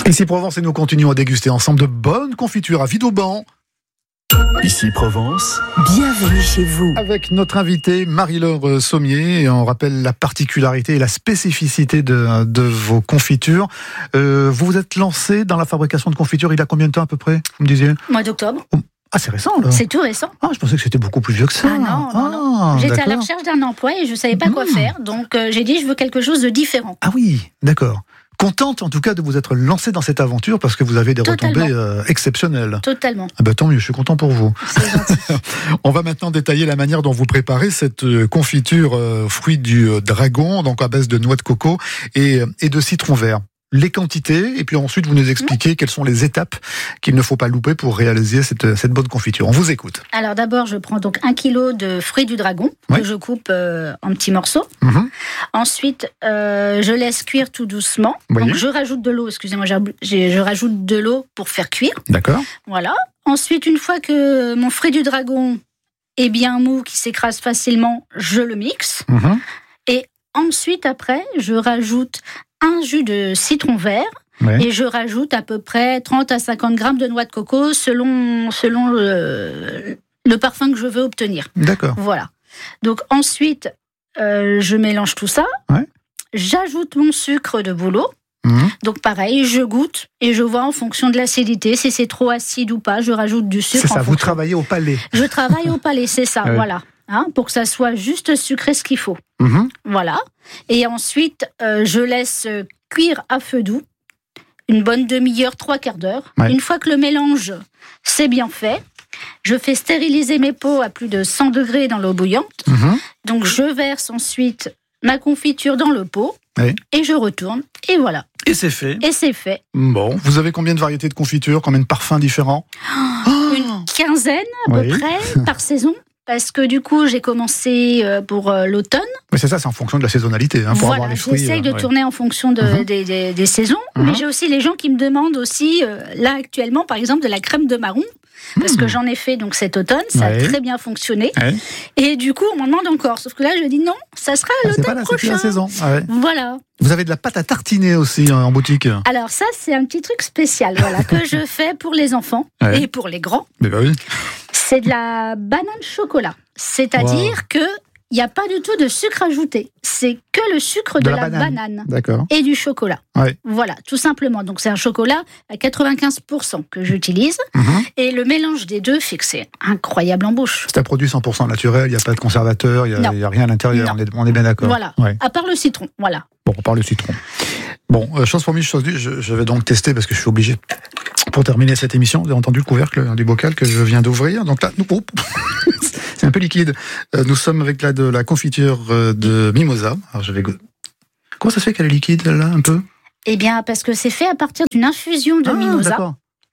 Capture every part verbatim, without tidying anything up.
Ici Provence et nous continuons à déguster ensemble de bonnes confitures à Vidauban. Ici Provence, bienvenue chez vous. Avec notre invitée Marie-Laure Sommier, et on rappelle la particularité et la spécificité de, de vos confitures. Euh, vous vous êtes lancée dans la fabrication de confitures il y a combien de temps à peu près, vous me disiez ? Mois d'octobre. Oh. Ah, c'est récent, là. C'est tout récent. Ah, je pensais que c'était beaucoup plus vieux que ça. Ah non, non, non. Ah, J'étais d'accord. à la recherche d'un emploi et je ne savais pas quoi Mmh. faire. Donc, euh, j'ai dit, je veux quelque chose de différent. Ah oui, d'accord. Contente, en tout cas, de vous être lancée dans cette aventure parce que vous avez des Totalement. retombées euh, exceptionnelles. Totalement. Ah bah, tant mieux, je suis content pour vous. C'est gentil. On va maintenant détailler la manière dont vous préparez cette euh, confiture euh, fruit du euh, dragon, donc à base de noix de coco et, et de citron vert. Les quantités, et puis ensuite vous nous expliquez quelles sont les étapes qu'il ne faut pas louper pour réaliser cette, cette bonne confiture. On vous écoute. Alors, d'abord, je prends donc un kilo de fruits du dragon Ouais. que je coupe euh, en petits morceaux. Mhm. Ensuite, euh, je laisse cuire tout doucement. Oui. Donc, je rajoute de l'eau. Excusez-moi, j'ai- j'ai- je rajoute de l'eau pour faire cuire. D'accord. Voilà. Ensuite, une fois que mon fruit du dragon est bien mou, qui s'écrase facilement, je le mixe. Mhm. Ensuite, après, je rajoute un jus de citron vert Ouais. et je rajoute à peu près trente à cinquante grammes de noix de coco selon, selon le, le parfum que je veux obtenir. D'accord. Voilà. Donc ensuite, euh, je mélange tout ça. Ouais. J'ajoute mon sucre de bouleau. Mhm. Donc pareil, je goûte et je vois en fonction de l'acidité si c'est trop acide ou pas. Je rajoute du sucre. C'est ça, en vous fonction. travaillez au palais. Je travaille au palais, c'est ça, Ouais. voilà. Hein, pour que ça soit juste sucré ce qu'il faut. Mhm. Voilà. Et ensuite, euh, je laisse cuire à feu doux une bonne demi-heure, trois quarts d'heure. Ouais. Une fois que le mélange c'est bien fait, je fais stériliser mes pots à plus de cent degrés dans l'eau bouillante. Mhm. Donc, je verse ensuite ma confiture dans le pot Ouais. et je retourne. Et voilà. Et c'est fait. Et c'est fait. Bon, vous avez combien de variétés de confitures, combien de parfums différents ? Une quinzaine à Oui. peu près par saison. Parce que du coup, j'ai commencé euh, pour euh, l'automne. Mais c'est ça, c'est en fonction de la saisonnalité, hein, pour avoir Voilà, les fruits. j'essaye euh, de ouais. tourner en fonction de, Mhm. des, des- des saisons. Mhm. Mais j'ai aussi les gens qui me demandent aussi, euh, là actuellement, par exemple, de la crème de marron. Parce que j'en ai fait donc cet automne, ça Ouais. a très bien fonctionné. Ouais. Et du coup, on m'en demande encore. Sauf que là, je dis non, ça sera Ah, c'est pas l'automne là, c'est plus prochain. la saison. Ah ouais. Voilà. Vous avez de la pâte à tartiner aussi hein, en boutique. Alors ça, c'est un petit truc spécial, voilà, que je fais pour les enfants Ouais. et pour les grands. Mais bah oui. C'est de la banane chocolat. C'est-à-dire Wow. que il n'y a pas du tout de sucre ajouté. C'est que le sucre de, De la la, banane. banane. D'accord. Et du chocolat. Ouais. Voilà, tout simplement. Donc c'est un chocolat à quatre-vingt-quinze pour cent que j'utilise. Mhm. Et le mélange des deux fait que c'est incroyable en bouche. C'est un produit cent pour cent naturel, il n'y a pas de conservateur, il Non. n'y a, a rien à l'intérieur, Non. on est, on est bien d'accord. Voilà. Ouais. À part le citron, voilà. Bon, on parle de citron. Bon, euh, chose promise, chose due, je, je vais donc tester parce que je suis obligé. Pour terminer cette émission, vous avez entendu le couvercle du bocal que je viens d'ouvrir. Donc là, nous, oh, c'est un peu liquide. Euh, nous sommes avec la, de la confiture euh, de mimosa. Alors je vais go- Comment ça se fait qu'elle est liquide là, un peu? Eh bien, parce que c'est fait à partir d'une infusion de Ah, mimosa. d'accord.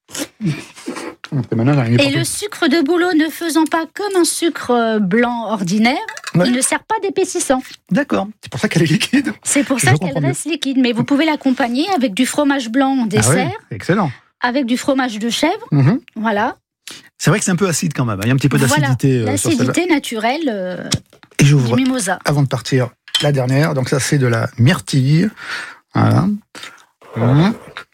C'est malin, là, il est Et partout. le sucre de bouleau ne faisant pas comme un sucre euh, blanc ordinaire, Ouais. il ne sert pas d'épaississant. D'accord. C'est pour ça qu'elle est liquide. C'est pour Je ça comprends qu'elle mieux. reste liquide. Mais vous pouvez l'accompagner avec du fromage blanc en Ah dessert, ouais, excellent. avec du fromage de chèvre. Mhm. Voilà. C'est vrai que c'est un peu acide quand même. Il y a un petit peu Voilà, d'acidité euh, sur celle-là. l'acidité naturelle euh, Et du j'ouvre mimosa. avant de partir la dernière. Donc ça, c'est de la myrtille. Voilà. Mmh.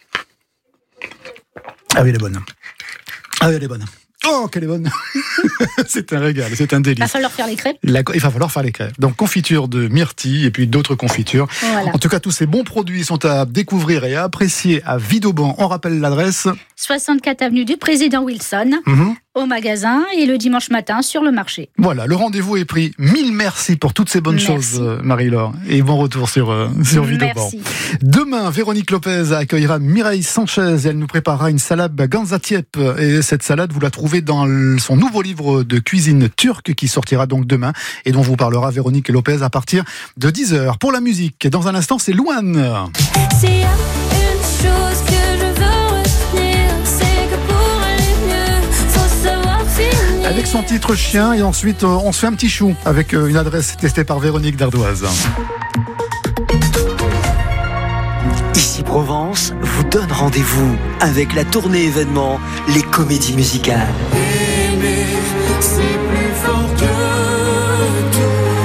Ah oui, elle est bonne. Ah oui, elle est bonne. Oh, qu'elle est bonne. C'est un régal, c'est un Il va délice. falloir faire les crêpes. La- il va falloir faire les crêpes. Donc confiture de myrtille et puis d'autres confitures. Voilà. En tout cas, tous ces bons produits sont à découvrir et à apprécier à Vidauban. On rappelle l'adresse. soixante-quatre avenue du Président Wilson, Mhm. au magasin et le dimanche matin sur le marché. Voilà, le rendez-vous est pris. Mille merci pour toutes ces bonnes Merci. choses, euh, Marie-Laure. Et bon retour sur, euh, sur Vidauban. Merci. Demain, Véronique Lopez accueillera Mireille Sanchez et elle nous préparera une salade ganzatiep. Et cette salade, vous la trouvez dans le- son nouveau livre de cuisine turque qui sortira donc demain et dont vous parlera Véronique Lopez à partir de dix heures. Pour la musique, dans un instant, c'est Louane. S'il y a une chose que je veux retenir, c'est que pour aller mieux, faut savoir finir. Avec son titre Chien et ensuite euh, on se fait un petit chou avec euh, une adresse testée par Véronique Dardoise. Ici Provence vous donne rendez-vous avec la tournée événement Les Comédies Musicales. Aimer, c'est plus fort que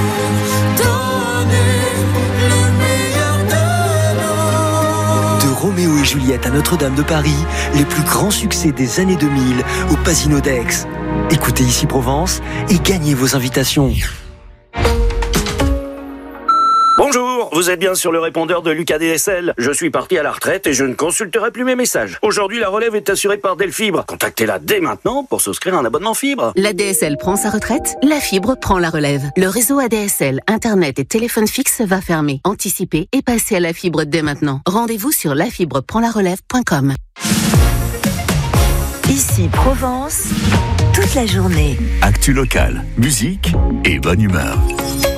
tout. Donner le meilleur de nous. De Roméo Roméo et Juliette à Notre-Dame de Paris, les plus grands succès des années deux mille au Casino d'Aix. Écoutez Ici Provence et gagnez vos invitations. Bonjour, vous êtes bien sur le répondeur de Lucas D S L. Je suis parti à la retraite et je ne consulterai plus mes messages. Aujourd'hui, la relève est assurée par Delfibre. Contactez-la dès maintenant pour souscrire un abonnement fibre. La D S L prend sa retraite, la fibre prend la relève. Le réseau A D S L, Internet et téléphone fixe va fermer. Anticipez et passez à la fibre dès maintenant. Rendez-vous sur la fibre prend la relève point com. Ici Provence, toute la journée. Actu locale, musique et bonne humeur.